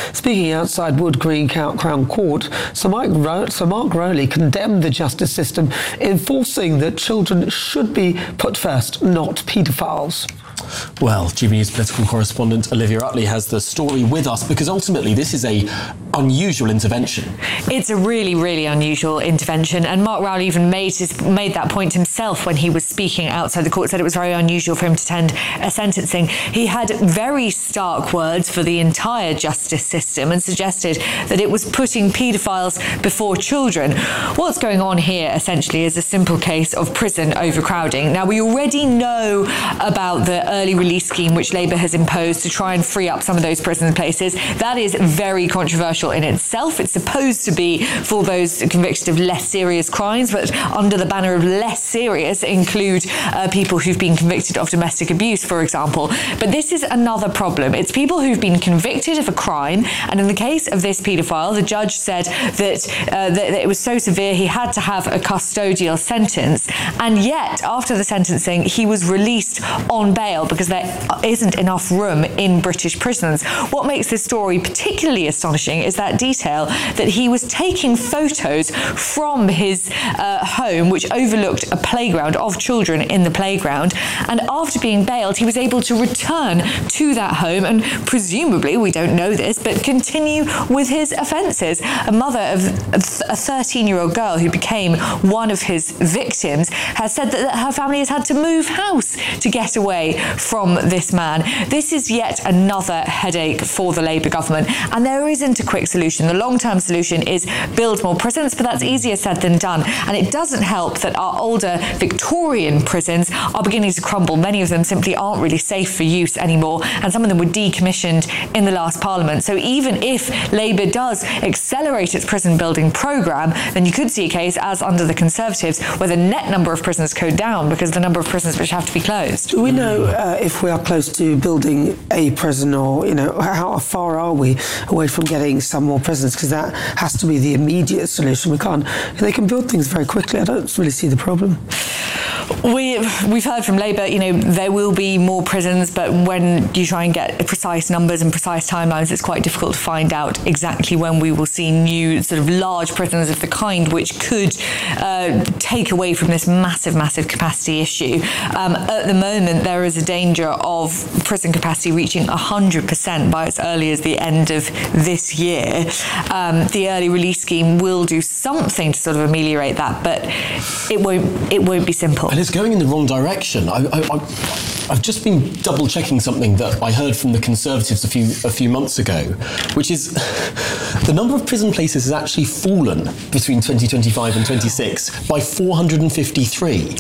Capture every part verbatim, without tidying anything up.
Speaking outside Wood Green Crown Court, Sir Mark, Ro- Sir Mark Rowley condemned the justice system, enforcing that children should be put first, not paedophiles. Well, G B News political correspondent Olivia Utley has the story with us, because ultimately this is a unusual intervention. It's a really, really unusual intervention, and Mark Rowley even made his, made that point himself when he was speaking outside the court, said it was very unusual for him to attend a sentencing. He had very stark words for the entire justice system and suggested that it was putting paedophiles before children. What's going on here, essentially, is a simple case of prison overcrowding. Now, we already know about the early release scheme which Labour has imposed to try and free up some of those prison places. That is very controversial in itself. It's supposed to be for those convicted of less serious crimes, but under the banner of less serious include uh, people who've been convicted of domestic abuse, for example. But this is another problem. It's people who've been convicted of a crime, and in the case of this paedophile, the judge said that, uh, that, that it was so severe he had to have a custodial sentence, and yet after the sentencing he was released on bail because there isn't enough room in British prisons. What makes this story particularly astonishing is that detail that he was taking photos from his uh, home, which overlooked a playground of children in the playground, and after being bailed he was able to return to that home and presumably, we don't know this, but continue with his offences. A mother of a thirteen-year-old girl who became one of his victims has said that her family has had to move house to get away from this man. This is yet another headache for the Labour government, and there isn't a quick solution. The long-term solution is build more prisons, but that's easier said than done, and it doesn't help that our older Victorian prisons are beginning to crumble. Many of them simply aren't really safe for use anymore, and some of them were decommissioned in the last Parliament. So even if Labour does accelerate its prison building programme, then you could see a case, as under the Conservatives, where the net number of prisons go down because the number of prisons which have to be closed. Do we know uh, if we are close to building a prison, or, you know, how far are we away from getting some more prisons? Because that has to be the immediate solution. We can't, they can build things very quickly. I don't really see the problem. We, we've heard from Labour, you know, there will be more prisons, but when you try and get precise numbers and precise timelines, it's quite difficult to find out exactly when we will see new sort of large prisons of the kind which could uh, take away from this massive, massive capacity issue. Um, at the moment, there is a danger of prison capacity reaching one hundred percent by as early as the end of this year. Um, the early release scheme will do something to sort of ameliorate that, but it won't, it won't be simple. And it's going in the wrong direction. I, I, I, I've just been double-checking something that I heard from the Conservatives a few a few months ago, which is the number of prison places has actually fallen between twenty twenty-five and twenty-six by four hundred fifty-three.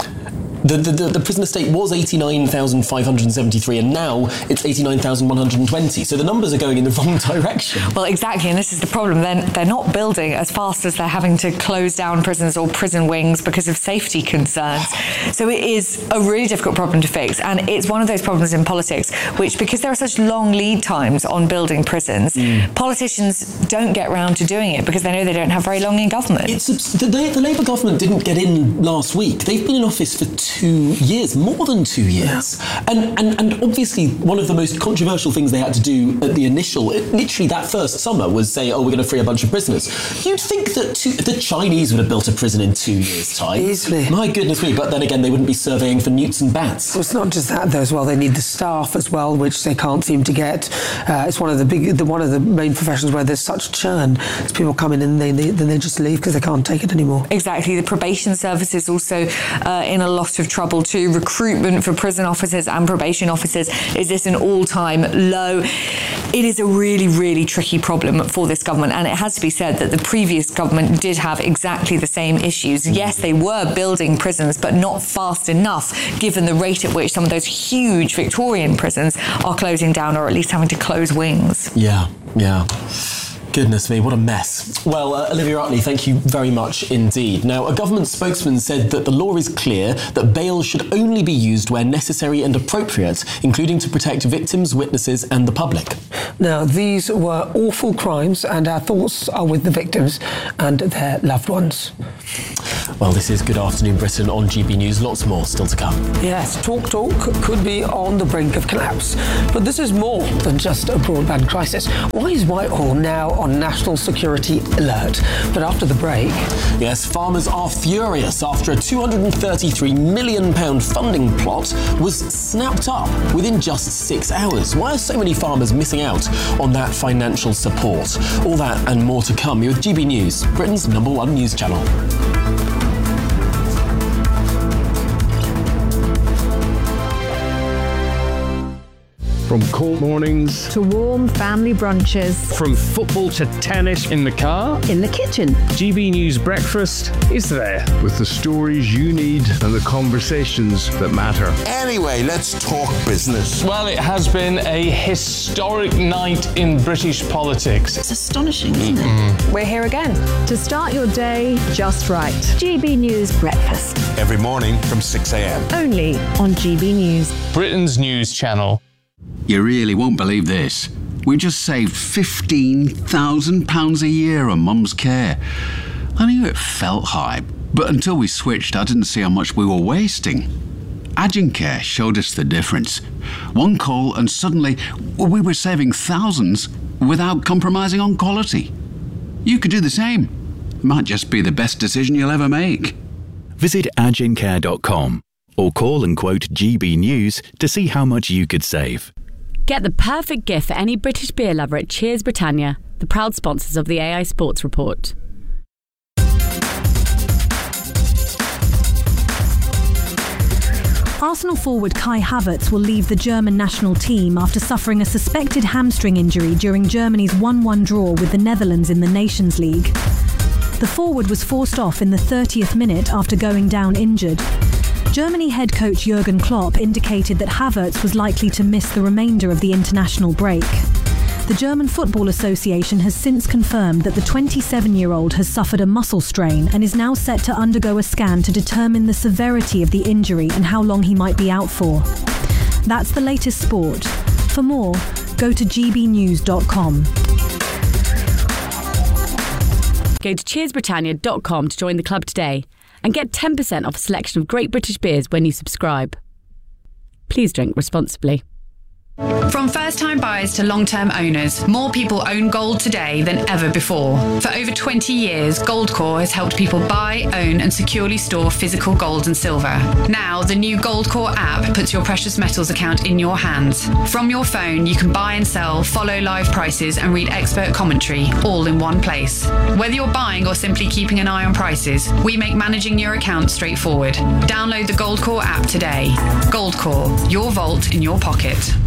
The, the, the, the prison estate was eighty-nine thousand five hundred seventy-three, and now it's eighty-nine thousand one hundred twenty. So the numbers are going in the wrong direction. Well, exactly, and this is the problem. They're, they're not building as fast as they're having to close down prisons or prison wings because of safety concerns. So it is a really difficult problem to fix, and it's one of those problems in politics which, because there are such long lead times on building prisons, mm. politicians don't get round to doing it because they know they don't have very long in government. It's the, the Labour government didn't get in last week. They've been in office for two Two years, more than two years. Yeah. And, and and obviously one of the most controversial things they had to do at the initial, it, literally that first summer, was say, oh, we're going to free a bunch of prisoners. You'd think that two, the Chinese would have built a prison in two years' time. Easily. My goodness me, but then again, they wouldn't be surveying for newts and bats. Well, it's not just that, though, as well. They need the staff as well, which they can't seem to get. Uh, it's one of the big, the, one of the main professions where there's such churn. As people come in and they, they, then they just leave because they can't take it anymore. Exactly. The probation service is also uh, in a lot of trouble too. Recruitment for prison officers and probation officers is this an all-time low. It is a really, really tricky problem for this government, and it has to be said that the previous government did have exactly the same issues. Yes, they were building prisons, but not fast enough, given the rate at which some of those huge Victorian prisons are closing down, or at least having to close wings. Yeah, yeah. Goodness me, what a mess. Well, uh, Olivia Utley, thank you very much indeed. Now, a government spokesman said that the law is clear that bail should only be used where necessary and appropriate, including to protect victims, witnesses and the public. Now, these were awful crimes, and our thoughts are with the victims and their loved ones. Well, this is Good Afternoon Britain on G B News. Lots more still to come. Yes, Talk Talk could be on the brink of collapse. But this is more than just a broadband crisis. Why is Whitehall now on national security alert? But after the break... Yes, farmers are furious after a two hundred thirty-three million pounds funding plot was snapped up within just six hours. Why are so many farmers missing out on that financial support? All that and more to come. You're with G B News, Britain's number one news channel. From cold mornings to warm family brunches, from football to tennis in the car, in the kitchen, G B News Breakfast is there with the stories you need and the conversations that matter. Anyway, let's talk business. Well, it has been a historic night in British politics. It's astonishing, isn't it? Mm. We're here again to start your day just right. G B News Breakfast. Every morning from six a.m. Only on G B News, Britain's news channel. You really won't believe this. We just saved fifteen thousand pounds a year on Mum's care. I knew it felt high, but until we switched, I didn't see how much we were wasting. Agincare showed us the difference. One call and suddenly we were saving thousands without compromising on quality. You could do the same. It might just be the best decision you'll ever make. Visit agincare dot com or call and quote G B News to see how much you could save. Get the perfect gift for any British beer lover at Cheers Britannia, the proud sponsors of the A I Sports Report. Arsenal forward Kai Havertz will leave the German national team after suffering a suspected hamstring injury during Germany's one one draw with the Netherlands in the Nations League. The forward was forced off in the thirtieth minute after going down injured. Germany head coach Jurgen Klopp indicated that Havertz was likely to miss the remainder of the international break. The German Football Association has since confirmed that the twenty-seven-year-old has suffered a muscle strain and is now set to undergo a scan to determine the severity of the injury and how long he might be out for. That's the latest sport. For more, go to g b news dot com. Go to cheers britannia dot com to join the club today and get ten percent off a selection of great British beers when you subscribe. Please drink responsibly. From first-time buyers to long-term owners, more people own gold today than ever before. For over twenty years, Goldcore has helped people buy, own and securely store physical gold and silver. Now, the new Goldcore app puts your precious metals account in your hands. From your phone, you can buy and sell, follow live prices and read expert commentary, all in one place. Whether you're buying or simply keeping an eye on prices, we make managing your account straightforward. Download the Goldcore app today. Goldcore, your vault in your pocket.